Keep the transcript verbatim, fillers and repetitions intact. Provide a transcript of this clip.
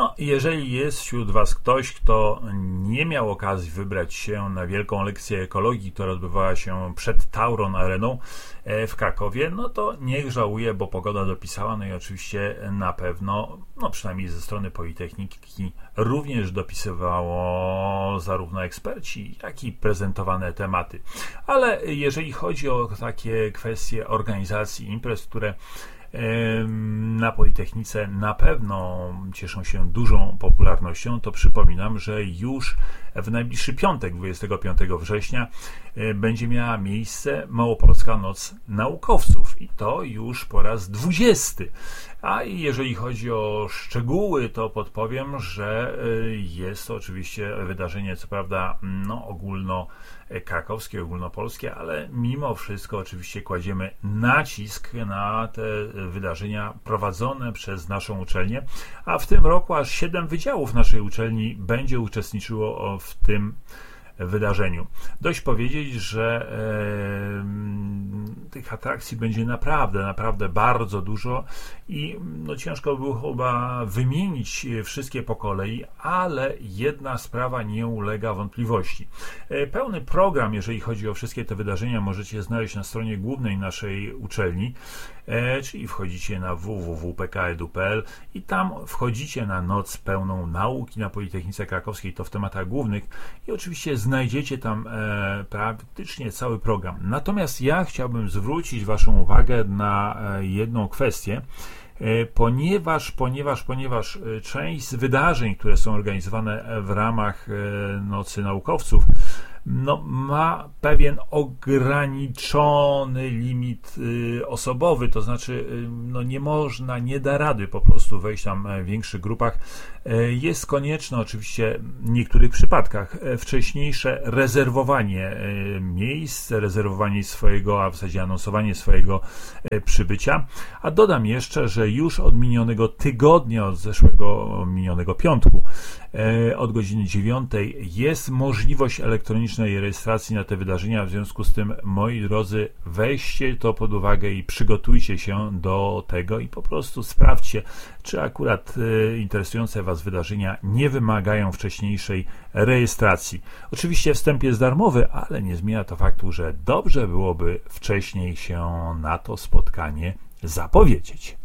No, jeżeli jest wśród Was ktoś, kto nie miał okazji wybrać się na wielką lekcję ekologii, która odbywała się przed Tauron Areną w Krakowie, no to niech żałuje, bo pogoda dopisała, no i oczywiście na pewno, no przynajmniej ze strony Politechniki, również dopisywało zarówno eksperci, jak i prezentowane tematy. Ale jeżeli chodzi o takie kwestie organizacji imprez, które na Politechnice na pewno cieszą się dużą popularnością, to przypominam, że już w najbliższy piątek, dwudziestego piątego września, będzie miała miejsce Małopolska Noc Naukowców i to już po raz dwudziesty. A jeżeli chodzi o szczegóły, to podpowiem, że jest to oczywiście wydarzenie, co prawda, no, ogólnokrakowskie, ogólnopolskie, ale mimo wszystko oczywiście kładziemy nacisk na te wydarzenia prowadzone przez naszą uczelnię, a w tym roku aż siedem wydziałów naszej uczelni będzie uczestniczyło w tym wydarzeniu. Dość powiedzieć, że e, tych atrakcji będzie naprawdę, naprawdę bardzo dużo i no, ciężko było chyba wymienić wszystkie po kolei, ale jedna sprawa nie ulega wątpliwości. E, pełny program, jeżeli chodzi o wszystkie te wydarzenia, możecie znaleźć na stronie głównej naszej uczelni, e, czyli wchodzicie na w w w kropka p k kropka e d u kropka p l i tam wchodzicie na noc pełną nauki na Politechnice Krakowskiej, to w tematach głównych i oczywiście znajdziecie tam e, praktycznie cały program. Natomiast ja chciałbym zwrócić Waszą uwagę na e, jedną kwestię, e, ponieważ, ponieważ, ponieważ część z wydarzeń, które są organizowane w ramach e, Nocy Naukowców, no, ma pewien ograniczony limit y, osobowy, to znaczy y, no, nie można, nie da rady po prostu wejść tam w większych grupach. Y, jest konieczne oczywiście w niektórych przypadkach wcześniejsze rezerwowanie y, miejsc, rezerwowanie swojego, a w zasadzie anonsowanie swojego y, przybycia. A dodam jeszcze, że już od minionego tygodnia, od zeszłego minionego piątku, y, od godziny dziewiątej jest możliwość elektronicznej rejestracji na te wydarzenia, w związku z tym, moi drodzy, weźcie to pod uwagę i przygotujcie się do tego i po prostu sprawdźcie, czy akurat e, interesujące Was wydarzenia nie wymagają wcześniejszej rejestracji. Oczywiście wstęp jest darmowy, ale nie zmienia to faktu, że dobrze byłoby wcześniej się na to spotkanie zapowiedzieć.